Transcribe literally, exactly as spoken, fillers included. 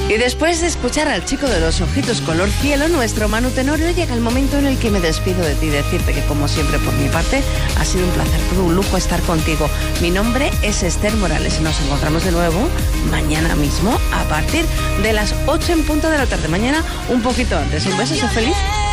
Y después de escuchar al chico de los ojitos color cielo, nuestro Manu Tenorio, llega el momento en el que me despido de ti, decirte que como siempre por mi parte ha sido un placer, todo un lujo estar contigo. Mi nombre es Esther Morales y nos encontramos de nuevo mañana mismo a partir de las ocho en punto de la tarde. Mañana un poquito antes. Un beso, sé feliz.